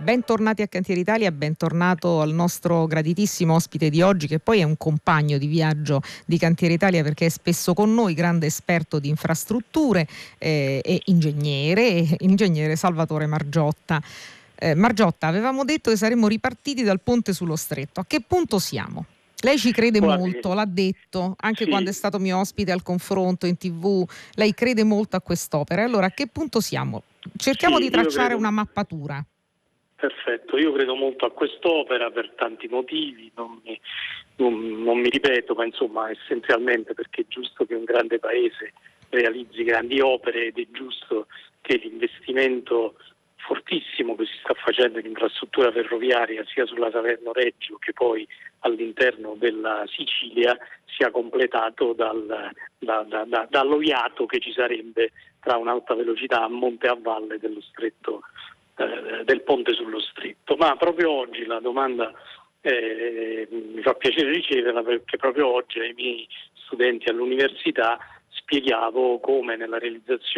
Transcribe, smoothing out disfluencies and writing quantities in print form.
Bentornati a Cantiere Italia, bentornato al nostro graditissimo ospite di oggi, che poi è un compagno di viaggio di Cantiere Italia perché è spesso con noi, grande esperto di infrastrutture e ingegnere Salvatore Margiotta. Margiotta, avevamo detto che saremmo ripartiti dal ponte sullo Stretto. A che punto siamo? Lei ci crede Guardi, molto, l'ha detto anche quando è sì, stato mio ospite al confronto in TV. Lei crede molto a quest'opera. Allora, a che punto siamo? Cerchiamo di sì, io tracciare una credo, mappatura. perfetto, io credo molto a quest'opera per tanti motivi, non mi ripeto, ma insomma essenzialmente perché è giusto che un grande paese realizzi grandi opere ed è giusto che l'investimento fortissimo che si sta facendo in infrastruttura ferroviaria sia sulla Salerno-Reggio che poi all'interno della Sicilia sia completato dallo iato che ci sarebbe tra un'alta velocità a monte e a valle dello stretto, del ponte sullo Stretto. Ma proprio oggi la domanda mi fa piacere riceverla, perché proprio oggi ai miei studenti all'università spiegavo come nella realizzazione